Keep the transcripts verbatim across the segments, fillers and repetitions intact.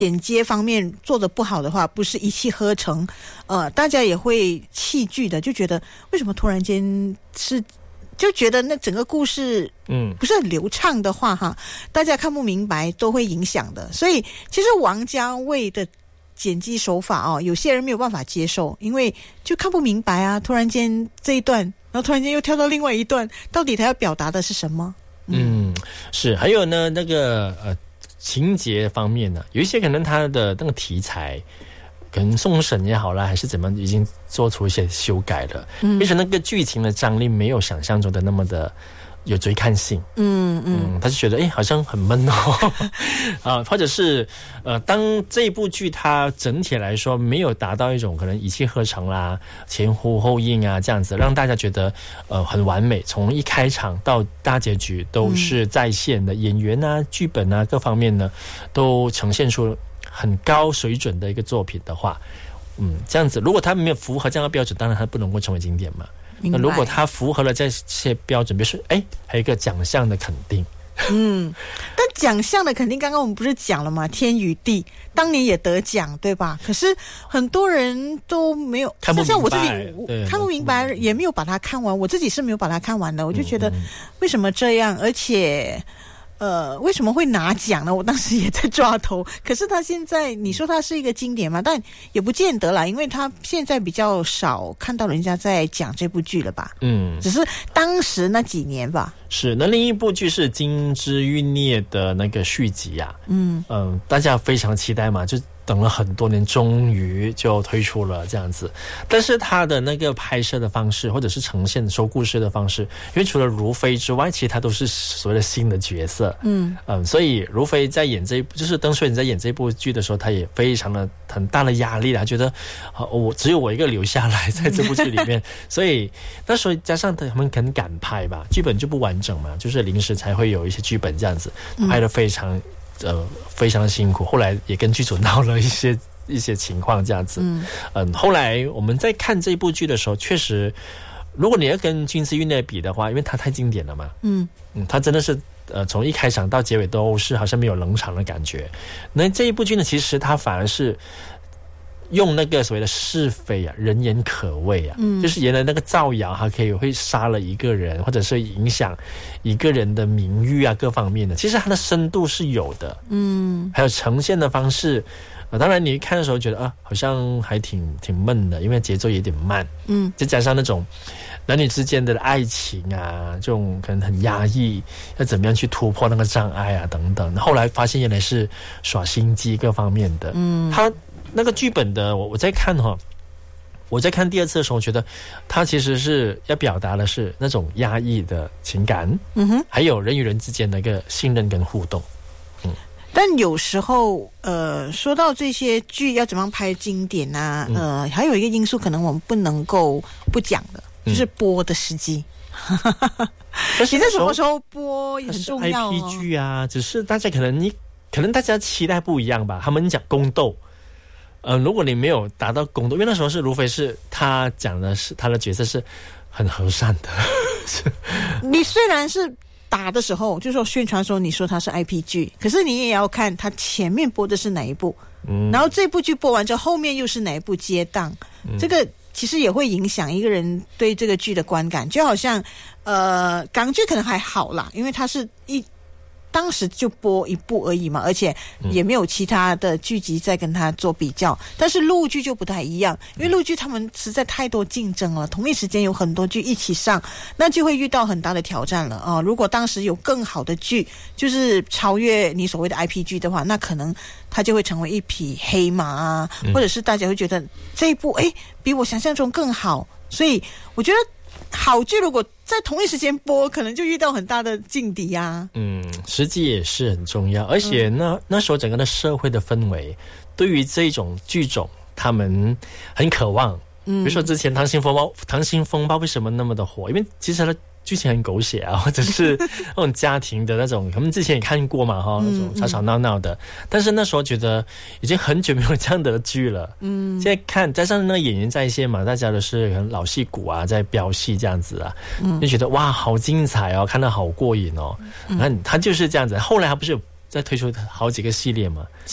剪接方面做得不好的话，不是一气呵成，呃，大家也会弃剧的，就觉得为什么突然间是，就觉得那整个故事，嗯，不是很流畅的话，哈，大家看不明白都会影响的。所以其实王家卫的剪辑手法哦，有些人没有办法接受，因为就看不明白啊，突然间这一段，然后突然间又跳到另外一段，到底他要表达的是什么？ 嗯，嗯是，还有呢，那个呃。情节方面呢，有一些可能他的那个题材，可能送审也好啦，还是怎么，已经做出一些修改了，嗯，变成那个剧情的张力没有想象中的那么的有追看性，嗯嗯，他就觉得哎，好像很闷哦，啊，或者是呃，当这部剧它整体来说没有达到一种可能一气呵成啦、前呼后应啊这样子，让大家觉得呃很完美，从一开场到大结局都是在线的，嗯、演员啊、剧本啊各方面呢都呈现出很高水准的一个作品的话，嗯，这样子如果它没有符合这样的标准，当然它不能够成为经典嘛。那如果它符合了这些标准，比如说，哎，还有一个奖项的肯定， 嗯，但奖项的肯定，刚刚我们不是讲了吗？天与地当年也得奖，对吧？可是很多人都没有看不明白， 像我自己看不明白，也没有把它看完。我自己是没有把它看完的，我就觉得为什么这样？而且。呃，为什么会拿奖呢？我当时也在抓头。可是他现在，你说他是一个经典嘛？但也不见得啦，因为他现在比较少看到人家在讲这部剧了吧？嗯，只是当时那几年吧。 是，那另一部剧是《金枝欲孽》的那个续集啊。嗯嗯、呃，大家非常期待嘛，就等了很多年，终于就推出了这样子。但是他的那个拍摄的方式，或者是呈现说故事的方式，因为除了如妃之外，其实他都是所谓的新的角色。嗯嗯，所以如妃在演这一部，就是邓萃雯在演这部剧的时候，他也非常的很大的压力啦，觉得、呃、我只有我一个留下来在这部剧里面，所以那时候加上他们很赶拍吧，剧本就不完整嘛，就是临时才会有一些剧本这样子，拍得非常。嗯呃，非常的辛苦，后来也跟剧组闹了一些一些情况，这样子。嗯嗯，后来我们在看这部剧的时候，确实，如果你要跟《金枝欲孽》比的话，因为它太经典了嘛，嗯嗯，它真的是呃从一开场到结尾都是好像没有冷场的感觉。那这一部剧呢，其实它反而是。用那个所谓的是非啊，人言可畏啊，嗯，就是原来那个造谣还可以会杀了一个人，或者是影响一个人的名誉啊，各方面的，其实它的深度是有的，嗯，还有呈现的方式，呃，当然你看的时候觉得啊，好像还挺挺闷的，因为节奏有点慢，嗯，再加上那种男女之间的爱情啊，这种可能很压抑，要怎么样去突破那个障碍啊，等等。后来发现原来是耍心机各方面的，嗯，他。那个剧本的我我在看哈、哦，我在看第二次的时候，觉得他其实是要表达的是那种压抑的情感，嗯哼，还有人与人之间的一个信任跟互动，嗯。 但有时候，呃，说到这些剧要怎么样拍经典啊，嗯、呃，还有一个因素可能我们不能够不讲的，就是播的时机。嗯、你在什么时候播也很重要、哦。 I P 剧啊，只是大家可能你可能大家期待不一样吧。他们讲宫斗。呃，如果你没有达到宫斗，因为那时候是如妃是他讲的是他的角色是很和善的。 你虽然是打的时候，就是说宣传说你说他是 I P 剧，可是你也要看他前面播的是哪一部，嗯，然后这部剧播完之后，后面又是哪一部接档，嗯、这个其实也会影响一个人对这个剧的观感。就好像呃港剧可能还好啦，因为它是一。当时就播一部而已嘛，而且也没有其他的剧集在跟他做比较。嗯、但是陆剧就不太一样，因为陆剧他们实在太多竞争了，同一时间有很多剧一起上，那就会遇到很大的挑战了啊、呃！如果当时有更好的剧，就是超越你所谓的 I P 剧的话，那可能它就会成为一匹黑马啊，嗯、或者是大家会觉得这一部哎比我想象中更好，所以我觉得。好剧如果在同一时间播，可能就遇到很大的劲敌啊。 嗯，时机也是很重要，而且那、嗯、那时候整个的社会的氛围，对于这种剧种，他们很渴望。嗯，比如说之前《溏心风暴》，《溏心风暴》为什么那么的火？因为其实它剧情很狗血啊，或者是那种家庭的那种，他们之前也看过嘛，哈，那种吵吵闹闹的。但是那时候觉得已经很久没有这样的剧了。嗯，现在看加上那个演员在线嘛，大家都是很老戏骨啊，在飙戏这样子啊，嗯、就觉得哇，好精彩哦，看得好过瘾哦。嗯，他就是这样子。后来他不是有再推出好几个系列嘛？ 是。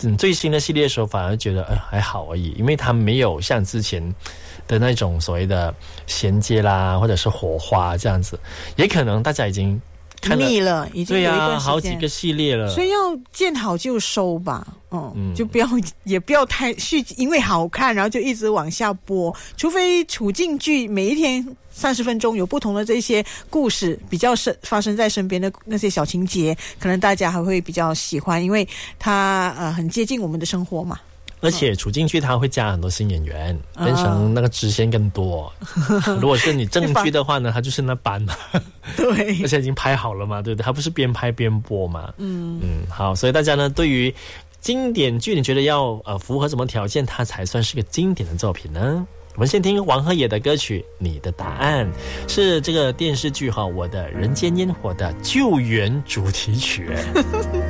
嗯最新的系列的时候，反而觉得呃还好而已，因为它没有像之前的那种所谓的衔接啦，或者是火花这样子，也可能大家已经看了腻了，已经有一段时间， 对啊，好几个系列了， 所以要见好就收吧，嗯，嗯就不要也不要太续，因为好看然后就一直往下播，除非处境剧每一天三十分钟有不同的这些故事，比较身发生在身边的那些小情节，可能大家还会比较喜欢，因为它呃很接近我们的生活嘛。 而且处境剧它会加很多新演员，嗯、变成那个支线更多。如果是你正剧的话呢，它就是那班嘛。 对， 而且已经拍好了嘛，对不对？它不是边拍边播嘛。嗯嗯，好，所以大家呢，对于经典剧，你觉得要呃符合什么条件，它才算是个经典的作品呢？我们先听王鹤野的歌曲《你的答案》，是这个电视剧哈《我的人间烟火》的救援主题曲。